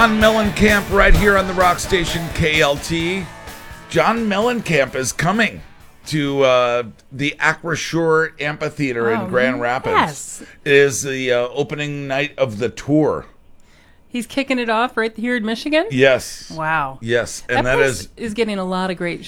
John Mellencamp right here on the rock station KLT. John Mellencamp is coming to the Acrisure Amphitheater in Grand Rapids. Yes. It is the opening night of the tour. He's kicking it off right here in Michigan? Yes. Wow. Yes. And that that place is getting a lot of great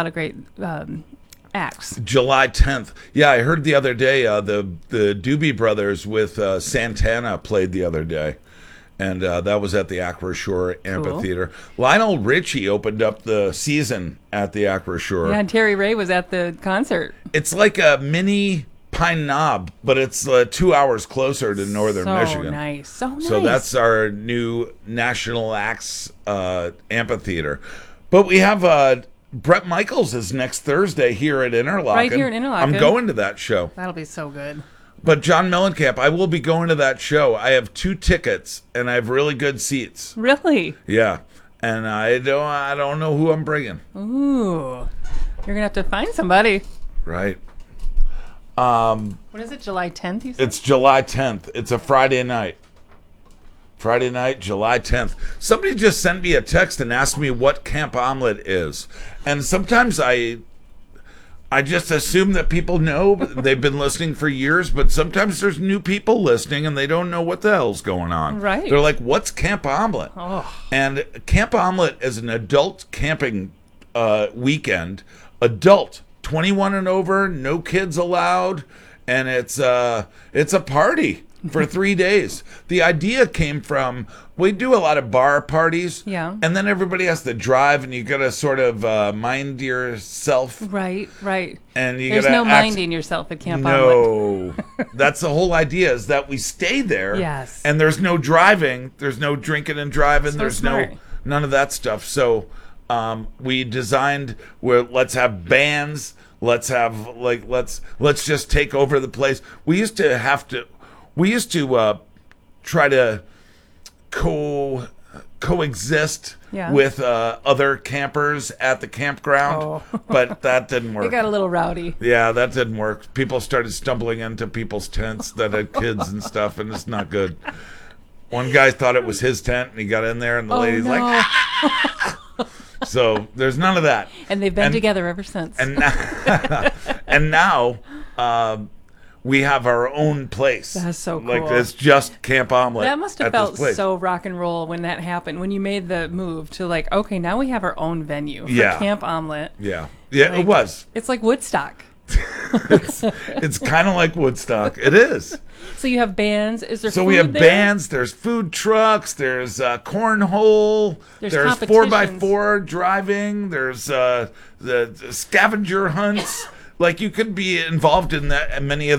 acts. July 10th. Yeah, I heard the other day the Doobie Brothers with Santana played the other day. And that was at the Acrisure Amphitheater. Lionel Richie opened up the season at the Acrisure. Yeah, and Terry Ray was at the concert. It's like a mini Pine Knob, but it's 2 hours closer to northern Michigan. So nice. So that's our new National Acts Amphitheater. But we have Bret Michaels is next Thursday here at Interlochen. Right here in Interlochen. I'm going to that show. That'll be so good. But John Mellencamp, I will be going to that show. I have 2 tickets, and I have really good seats. Really? Yeah, and I don't know who I'm bringing. Ooh, you're gonna have to find somebody. Right. What is it? July 10th? You said? It's July 10th. It's a Friday night. Friday night, July 10th. Somebody just sent me a text and asked me what Camp Omelet is, and sometimes I just assume that people know. They've been listening for years, but sometimes there's new people listening and they don't know what the hell's going on. Right. They're like, what's Camp Omelet? Oh. And Camp Omelet is an adult camping weekend. Adult, 21 and over, no kids allowed, and it's a party for 3 days. The idea came from, we do a lot of bar parties, yeah, and then everybody has to drive, and you got to sort of mind yourself. Right. And there's no minding yourself at Camp Omelet. No, that's the whole idea, is that we stay there. Yes. And there's no driving, there's no drinking and driving, So there's smart. none of that stuff. So we designed where let's have bands, let's have let's just take over the place. We used to try to coexist with other campers at the campground, but that didn't work. It got a little rowdy. Yeah, that didn't work. People started stumbling into people's tents that had kids and stuff, and it's not good. One guy thought it was his tent, and he got in there, and the lady's like, ah! So there's none of that. And they've been together ever since. And now we have our own place. That's so cool. Like, it's just Camp Omelet. That must have felt so rock and roll when that happened, when you made the move to like, okay, now we have our own venue for Camp Omelet. Yeah, like, it was. It's like Woodstock. It's kind of like Woodstock. It is. So you have bands. Is there? So food we have there? bands. There's food trucks. There's cornhole. There's 4x4 driving. There's the scavenger hunts. Like, you could be involved in that, many of